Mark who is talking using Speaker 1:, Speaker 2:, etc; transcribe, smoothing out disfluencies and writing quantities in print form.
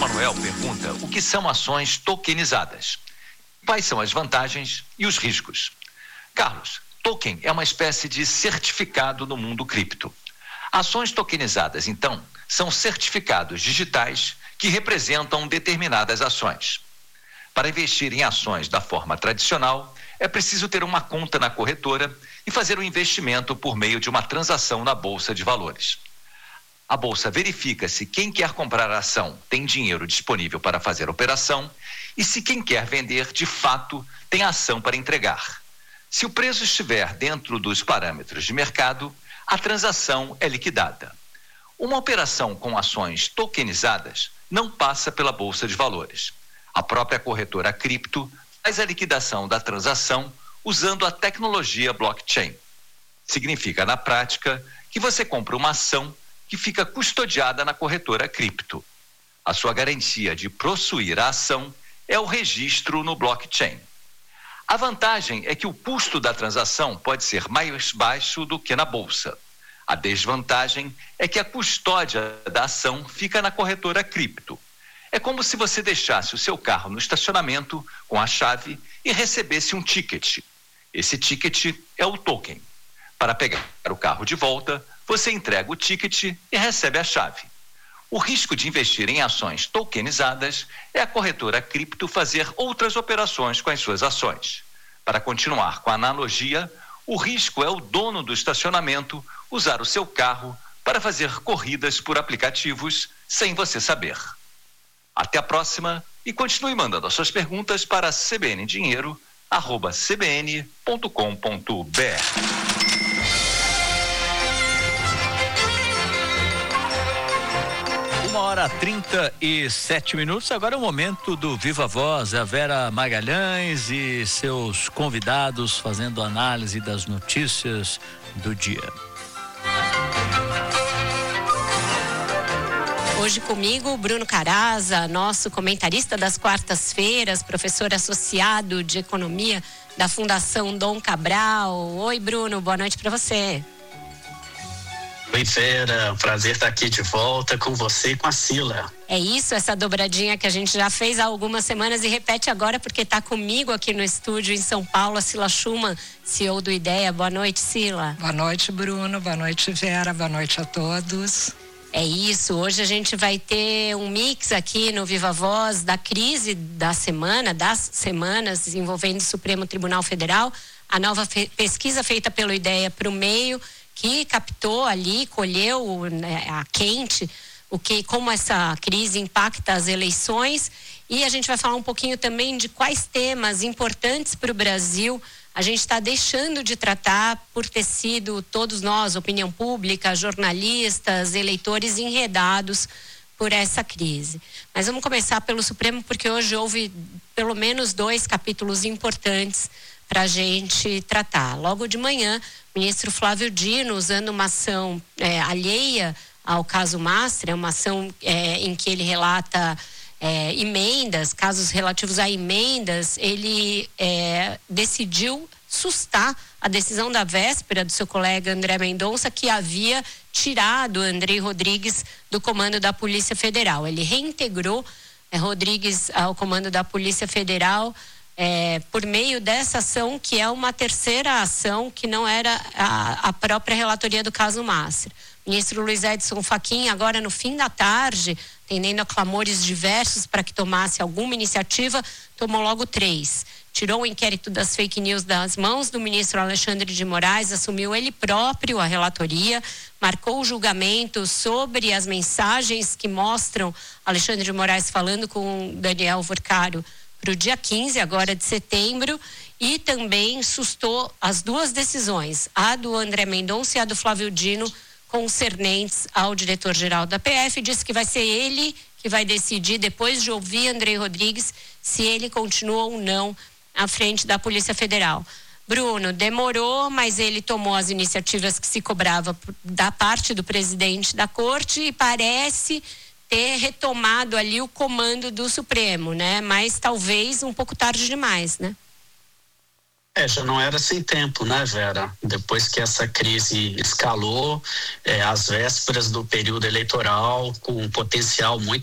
Speaker 1: Manuel pergunta o que são ações tokenizadas. Quais são as vantagens e os riscos? Carlos, token é uma espécie de certificado no mundo cripto. Ações tokenizadas, então, são certificados digitais que representam determinadas ações. Para investir em ações da forma tradicional, é preciso ter uma conta na corretora e fazer o investimento por meio de uma transação na Bolsa de Valores. A Bolsa verifica se quem quer comprar a ação tem dinheiro disponível para fazer a operação e se quem quer vender, de fato, tem a ação para entregar. Se o preço estiver dentro dos parâmetros de mercado, a transação é liquidada. Uma operação com ações tokenizadas não passa pela Bolsa de Valores. A própria corretora cripto faz a liquidação da transação usando a tecnologia blockchain. Significa, na prática, que você compra uma ação que fica custodiada na corretora cripto. A sua garantia de possuir a ação é o registro no blockchain. A vantagem é que o custo da transação pode ser mais baixo do que na bolsa. A desvantagem é que a custódia da ação fica na corretora cripto. É como se você deixasse o seu carro no estacionamento com a chave e recebesse um ticket. Esse ticket é o token. Para pegar o carro de volta, você entrega o ticket e recebe a chave. O risco de investir em ações tokenizadas é a corretora cripto fazer outras operações com as suas ações. Para continuar com a analogia, o risco é o dono do estacionamento usar o seu carro para fazer corridas por aplicativos sem você saber. Até a próxima e continue mandando as suas perguntas para cbndinheiro@cbn.com.br.
Speaker 2: 1h37. Agora é o momento do Viva Voz. A Vera Magalhães e seus convidados fazendo análise das notícias do dia.
Speaker 3: Hoje comigo o Bruno Caraza, nosso comentarista das quartas-feiras, professor associado de economia da Fundação Dom Cabral. Oi, Bruno, boa noite para você.
Speaker 4: Oi, Vera, prazer estar aqui de volta com você e com a Sila.
Speaker 3: É isso, essa dobradinha que a gente já fez há algumas semanas e repete agora porque está comigo aqui no estúdio em São Paulo, a Sila Schumann, CEO do Ideia. Boa noite, Sila.
Speaker 5: Boa noite, Bruno, boa noite, Vera, boa noite a todos.
Speaker 3: É isso, hoje a gente vai ter um mix aqui no Viva Voz da crise da semana, das semanas envolvendo o Supremo Tribunal Federal, a nova pesquisa feita pelo Ideia para o meio, que captou ali, colheu, né, a quente, como essa crise impacta as eleições, e a gente vai falar um pouquinho também de quais temas importantes para o Brasil a gente está deixando de tratar por ter sido todos nós, opinião pública, jornalistas, eleitores enredados por essa crise. Mas vamos começar pelo Supremo, porque hoje houve pelo menos 2 capítulos importantes para a gente tratar. Logo de manhã, o ministro Flávio Dino, usando uma ação alheia ao caso Mastra, uma ação em que ele relata emendas, casos relativos a emendas, ele decidiu sustar a decisão da véspera do seu colega André Mendonça, que havia tirado Andrei Rodrigues do comando da Polícia Federal. Ele reintegrou Rodrigues ao comando da Polícia Federal por meio dessa ação, que é uma terceira ação que não era a própria relatoria do caso Mastra. O ministro Luiz Edson Fachin, agora no fim da tarde, atendendo a clamores diversos para que tomasse alguma iniciativa, tomou logo 3. Tirou o inquérito das fake news das mãos do ministro Alexandre de Moraes, assumiu ele próprio a relatoria, marcou o julgamento sobre as mensagens que mostram Alexandre de Moraes falando com Daniel Vorcaro para o dia 15, agora de setembro, e também sustou as 2 decisões, a do André Mendonça e a do Flávio Dino, concernentes ao diretor-geral da PF. Disse que vai ser ele que vai decidir, depois de ouvir Andrei Rodrigues, se ele continua ou não à frente da Polícia Federal. Bruno, demorou, mas ele tomou as iniciativas que se cobrava da parte do presidente da corte e parece ter retomado ali o comando do Supremo, né? Mas talvez um pouco tarde demais, né?
Speaker 4: Já não era sem tempo, né, Vera? Depois que essa crise escalou, às vésperas do período eleitoral, com um potencial muito